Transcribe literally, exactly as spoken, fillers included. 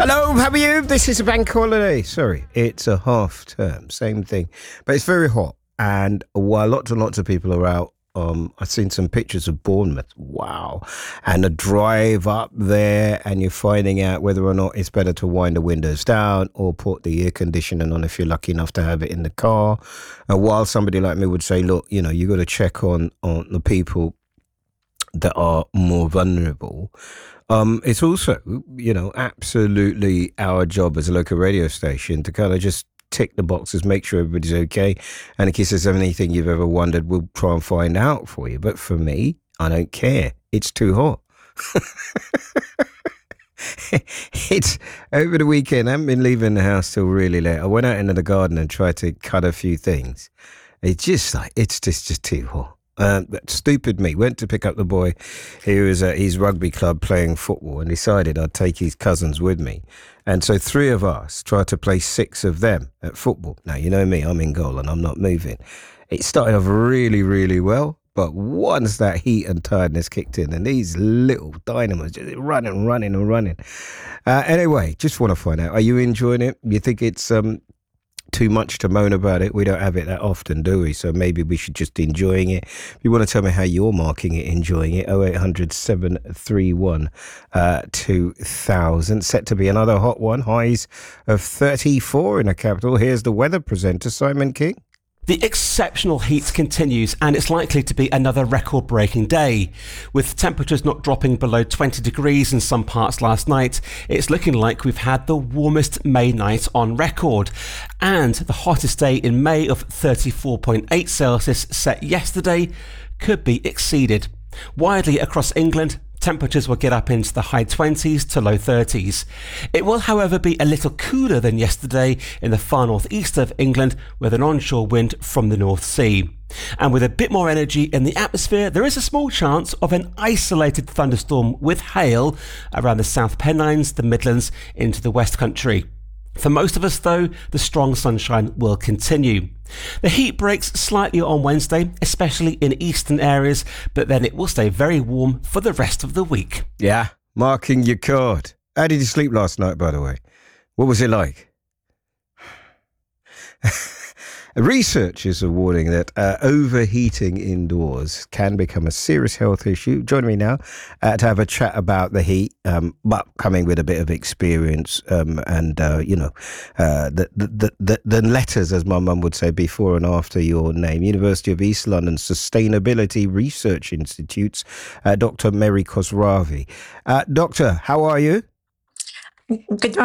Hello, how are you? This is a bank holiday. Sorry, it's a half term, same thing. But it's very hot. And while lots and lots of people are out, um, I've seen some pictures of Bournemouth. Wow. And a drive up there, and you're finding out whether or not it's better to wind the windows down or put the air conditioning on if you're lucky enough to have it in the car. And while somebody like me would say, look, you know, you got to check on, on the people that are more vulnerable. Um, it's also, you know, absolutely our job as a local radio station to kind of just tick the boxes, make sure everybody's okay. And in case there's anything you've ever wondered, we'll try and find out for you. But for me, I don't care. It's too hot. It's over the weekend. I haven't been leaving the house till really late. I went out into the garden and tried to cut a few things. It's just like, it's just, just too hot. Uh, stupid me. Went to pick up the boy. He was at his rugby club playing football and decided I'd take his cousins with me. And so three of us tried to play six of them at football. Now, you know me, I'm in goal and I'm not moving. It started off really, really well. But once that heat and tiredness kicked in and these little dynamos just running, running and running. Uh, anyway, just want to find out, are you enjoying it? You think it's... um. too much to moan about it? We don't have it that often, do we? So maybe we should just enjoying it. If you want to tell me how you're marking it, enjoying it, oh eight hundred, seven three one, two thousand. Set to be another hot one. Highs of thirty-four in the capital. Here's the weather presenter, Simon King. The exceptional heat continues, and it's likely to be another record-breaking day. With temperatures not dropping below twenty degrees in some parts last night, it's looking like we've had the warmest May night on record. And the hottest day in May of thirty-four point eight Celsius set yesterday could be exceeded. Widely across England, temperatures will get up into the high twenties to low thirties. It will, however, be a little cooler than yesterday in the far northeast of England with an onshore wind from the North Sea. And with a bit more energy in the atmosphere, there is a small chance of an isolated thunderstorm with hail around the South Pennines, the Midlands, into the West Country. For most of us, though, the strong sunshine will continue. The heat breaks slightly on Wednesday, especially in eastern areas, but then it will stay very warm for the rest of the week. Yeah, marking your card. How did you sleep last night, by the way? What was it like? Researchers are warning that uh, overheating indoors can become a serious health issue. Join me now uh, to have a chat about the heat, um, but coming with a bit of experience um, and, uh, you know, uh, the, the, the, the letters, as my mum would say, before and after your name. University of East London Sustainability Research Institute's uh, Doctor Mary Khosravi. Uh, doctor, how are you? Good morning.